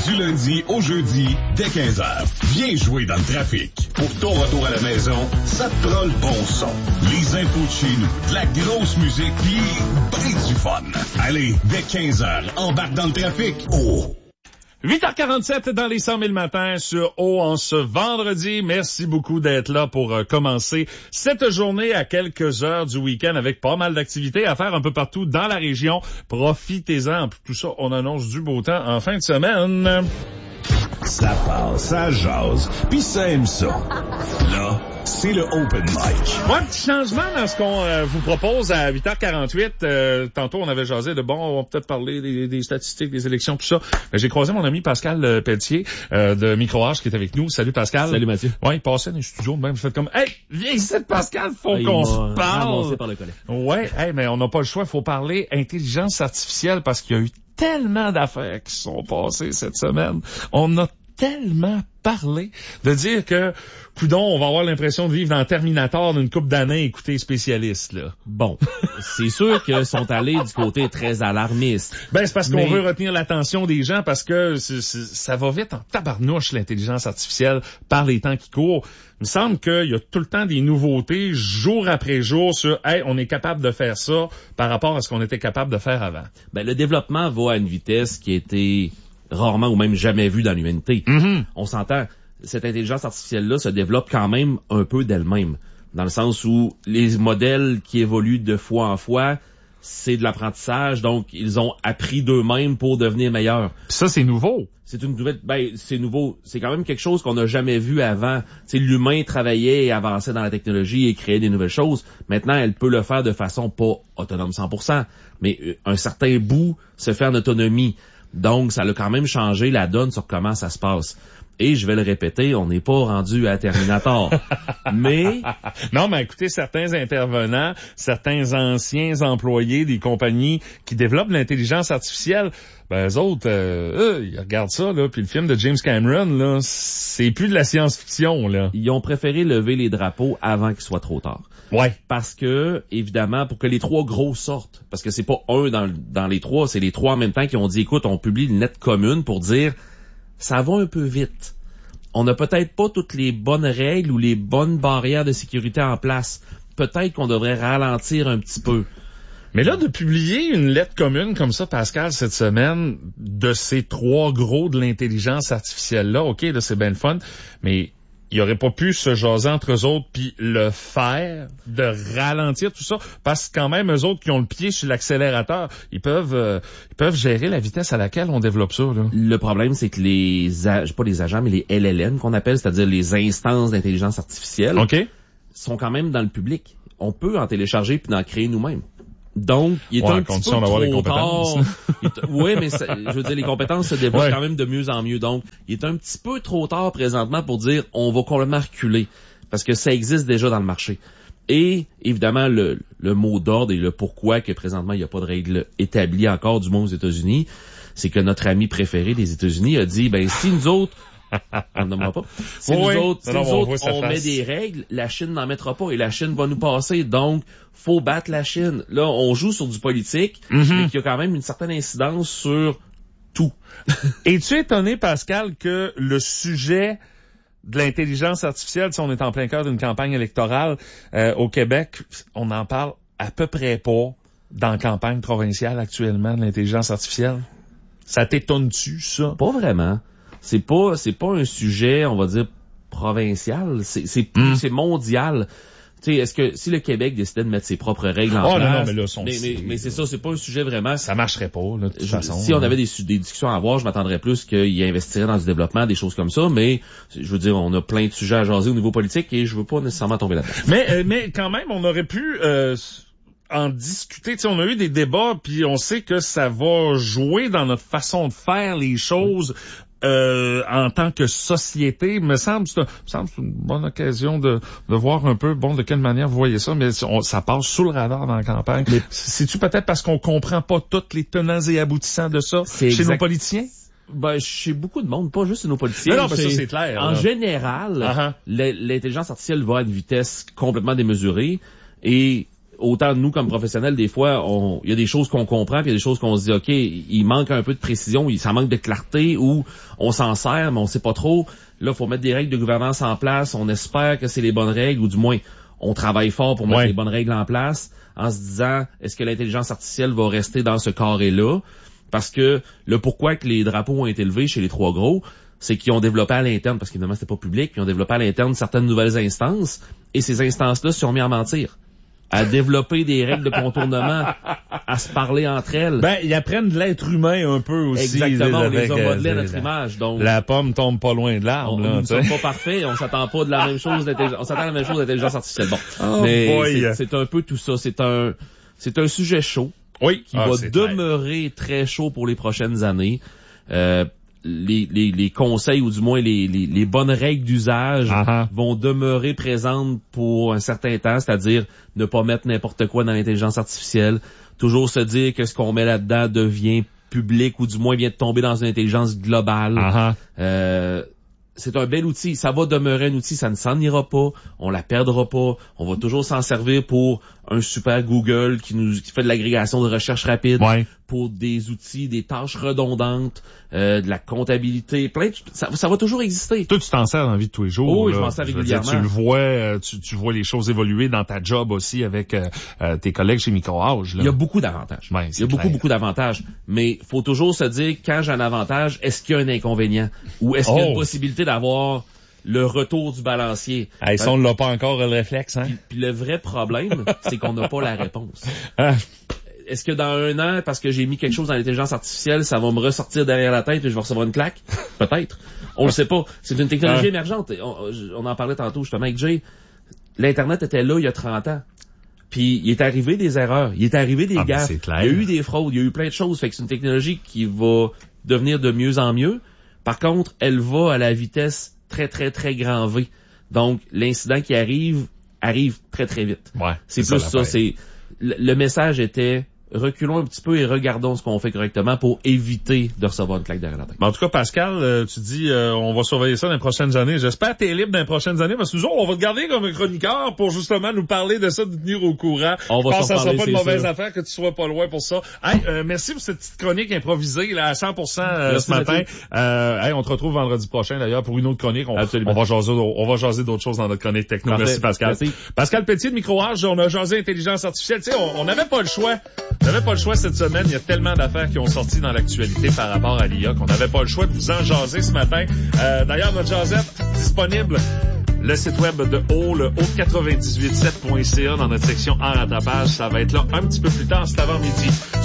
Du lundi au jeudi, dès 15h. Viens jouer dans le trafic. Pour ton retour à la maison, ça te prend le bon son. Les infos de chez nous, de la grosse musique, pis ben du fun. Allez, dès 15h, embarque dans le trafic. Oh! 8h47 dans les 100 000 matins sur O en ce vendredi. Merci beaucoup d'être là pour commencer cette journée à quelques heures du week-end avec pas mal d'activités à faire un peu partout dans la région. Profitez-en. Tout ça, on annonce du beau temps en fin de semaine. Ça passe, ça jase, pis ça aime ça. Là, c'est le open mic. Ouais, petit changement dans ce qu'on vous propose à 8h48. Tantôt, on avait jasé de on va peut-être parler des statistiques, des élections, tout ça. J'ai croisé mon ami Pascal Pelletier de Micro-H qui est avec nous. Salut Pascal. Salut Mathieu. Ouais, il passait dans les studios, même fait comme hey, viens ici Pascal, faut qu'on se parle. Par le collet. Ouais, hey, mais on n'a pas le choix, il faut parler intelligence artificielle parce qu'il y a eu tellement d'affaires qui sont passées cette semaine. On a tellement parlé de dire que, coudon, on va avoir l'impression de vivre dans Terminator d'une couple d'années, écoutez, spécialistes, là. Bon. C'est sûr qu'ils sont allés du côté très alarmiste. Ben, c'est parce qu'on veut retenir l'attention des gens parce que ça va vite en tabarnouche, l'intelligence artificielle, par les temps qui courent. Il me semble qu'il y a tout le temps des nouveautés, jour après jour, sur, hey, on est capable de faire ça par rapport à ce qu'on était capable de faire avant. Ben, le développement va à une vitesse qui a été rarement ou même jamais vue dans l'humanité. Mm-hmm. On s'entend, cette intelligence artificielle-là se développe quand même un peu d'elle-même. Dans le sens où les modèles qui évoluent de fois en fois, c'est de l'apprentissage, donc ils ont appris d'eux-mêmes pour devenir meilleurs. Pis ça, c'est nouveau. C'est une nouvelle, c'est nouveau. C'est quand même quelque chose qu'on n'a jamais vu avant. Tu sais, l'humain travaillait et avançait dans la technologie et créait des nouvelles choses. Maintenant, elle peut le faire de façon pas autonome 100%, mais un certain bout se fait en autonomie. Donc, ça a quand même changé la donne sur comment ça se passe. Et je vais le répéter, on n'est pas rendu à Terminator. Mais... Non, mais écoutez, certains intervenants, certains anciens employés des compagnies qui développent l'intelligence artificielle, ben eux autres, ils regardent ça, là, puis le film de James Cameron, là, c'est plus de la science-fiction, là. Ils ont préféré lever les drapeaux avant qu'il soit trop tard. Ouais. Parce que, évidemment, pour que les trois gros sortent, parce que c'est pas un dans les trois, c'est les trois en même temps qui ont dit, écoute, on publie une lettre commune pour dire, ça va un peu vite. On n'a peut-être pas toutes les bonnes règles ou les bonnes barrières de sécurité en place. Peut-être qu'on devrait ralentir un petit peu. Mais là, de publier une lettre commune comme ça, Pascal, cette semaine, de ces trois gros de l'intelligence artificielle-là, OK, là, c'est bien le fun, mais il aurait pas pu se jaser entre eux autres puis le faire, de ralentir tout ça, parce que quand même, eux autres qui ont le pied sur l'accélérateur, ils peuvent gérer la vitesse à laquelle on développe ça, là. Le problème, c'est que pas les agents, mais les LLM qu'on appelle, c'est-à-dire les instances d'intelligence artificielle, OK, sont quand même dans le public. On peut en télécharger puis en créer nous-mêmes. Donc, il est un petit peu trop les tard. Oui, mais je veux dire, les compétences se développent quand même de mieux en mieux. Donc, il est un petit peu trop tard présentement pour dire on va complètement reculer. Parce que ça existe déjà dans le marché. Et, évidemment, le mot d'ordre et le pourquoi que présentement il n'y a pas de règle établie encore du moins aux États-Unis, c'est que notre ami préféré des États-Unis a dit, ben, si nous autres, on ne nommera pas. Si nous autres, on met des règles, la Chine n'en mettra pas et la Chine va nous passer. Donc, faut battre la Chine. Là, on joue sur du politique, mais qu'il y a quand même une certaine incidence sur tout. Es-tu étonné, Pascal, que le sujet de l'intelligence artificielle, si on est en plein cœur d'une campagne électorale au Québec, on n'en parle à peu près pas dans la campagne provinciale actuellement de l'intelligence artificielle? Ça t'étonne-tu, ça? Pas vraiment. C'est pas un sujet, on va dire, provincial. C'est mondial. Tu sais, est-ce que si le Québec décidait de mettre ses propres règles en place... non, mais là, mais c'est ça, c'est pas un sujet vraiment... Ça marcherait pas, là, de toute façon. Si on avait des discussions à avoir, je m'attendrais plus qu'il investirait dans du développement, des choses comme ça, mais je veux dire, on a plein de sujets à jaser au niveau politique et je veux pas nécessairement tomber là-dedans. Mais quand même, on aurait pu... en discuter, tu sais, on a eu des débats, puis on sait que ça va jouer dans notre façon de faire les choses en tant que société. Me semble c'est une bonne occasion de voir un peu, de quelle manière vous voyez ça, mais ça passe sous le radar dans la campagne. Mais c'est-tu peut-être parce qu'on comprend pas toutes les tenants et aboutissants de ça chez nos politiciens? Ben, chez beaucoup de monde, pas juste nos politiciens. Non, mais ça, c'est clair. En général, l'intelligence artificielle va à une vitesse complètement démesurée et autant nous comme professionnels, des fois, il y a des choses qu'on comprend, puis il y a des choses qu'on se dit, OK, il manque un peu de précision, ça manque de clarté, ou on s'en sert, mais on sait pas trop. Là, faut mettre des règles de gouvernance en place. On espère que c'est les bonnes règles, ou du moins, on travaille fort pour mettre les bonnes règles en place, en se disant, est-ce que l'intelligence artificielle va rester dans ce carré-là? Parce que le pourquoi que les drapeaux ont été levés chez les trois gros, c'est qu'ils ont développé à l'interne, parce qu'évidemment c'était pas public, puis ils ont développé à l'interne certaines nouvelles instances, et ces instances-là se sont mis à mentir, à développer des règles de contournement, à se parler entre elles. Ben, ils apprennent de l'être humain un peu aussi. Exactement, on les a modelés à notre image. Donc, la pomme tombe pas loin de l'arbre. Nous ne sommes pas parfaits, on s'attend pas de la même chose, on s'attend à la même chose d'intelligence artificielle. Bon, mais c'est un peu tout ça. C'est un sujet chaud. Oui, qui va demeurer très chaud pour les prochaines années. Les conseils, ou du moins les bonnes règles d'usage vont demeurer présentes pour un certain temps, c'est-à-dire ne pas mettre n'importe quoi dans l'intelligence artificielle, toujours se dire que ce qu'on met là-dedans devient public, ou du moins vient de tomber dans une intelligence globale. C'est un bel outil, ça va demeurer un outil, ça ne s'en ira pas, on la perdra pas, on va toujours s'en servir pour un super Google qui fait de l'agrégation de recherche rapide, pour des outils, des tâches redondantes, de la comptabilité, ça va toujours exister. Toi, tu t'en sers dans la vie de tous les jours. Oh, oui, je m'en sers régulièrement. Tu le vois, tu vois les choses évoluer dans ta job aussi avec tes collègues chez Microage. Il y a beaucoup d'avantages. Il y a beaucoup d'avantages. Mais faut toujours se dire, quand j'ai un avantage, est-ce qu'il y a un inconvénient? Ou est-ce qu'il y a une possibilité d'avoir le retour du balancier? Ça, on l'a pas encore le réflexe, hein? Puis le vrai problème, c'est qu'on n'a pas la réponse. Est-ce que dans un an, parce que j'ai mis quelque chose dans l'intelligence artificielle, ça va me ressortir derrière la tête et je vais recevoir une claque? Peut-être. On le sait pas. C'est une technologie émergente. On en parlait tantôt justement avec Jay. L'Internet était là il y a 30 ans. Puis il est arrivé des erreurs, il est arrivé des gaffes, il y a eu des fraudes, il y a eu plein de choses. Fait que c'est une technologie qui va devenir de mieux en mieux. Par contre, elle va à la vitesse très, très, très grand V. Donc, l'incident qui arrive très, très vite. C'est plus ça. Le message était, reculons un petit peu et regardons ce qu'on fait correctement pour éviter de recevoir une claque derrière la tête. En tout cas, Pascal, tu dis, on va surveiller ça dans les prochaines années. J'espère que t'es libre dans les prochaines années, parce que nous autres, on va te garder comme un chroniqueur pour justement nous parler de ça, de tenir au courant. On va je pense que ça sera parler, pas une mauvaise affaire que tu sois pas loin pour ça. Hey, merci pour cette petite chronique improvisée, là, à 100%, ce matin. On te retrouve vendredi prochain, d'ailleurs, pour une autre chronique. On va jaser d'autres choses dans notre chronique techno. Merci, Pascal. Merci. Pascal Pétier de Microage, on a jasé intelligence artificielle. Tu sais, on n'avait pas le choix. On n'avait pas le choix cette semaine. Il y a tellement d'affaires qui ont sorti dans l'actualité par rapport à l'IA qu'on n'avait pas le choix de vous en jaser ce matin. D'ailleurs, notre jasette disponible, le site web de O, le O987.ca dans notre section en rattrapage. Ça va être là un petit peu plus tard cet avant-midi.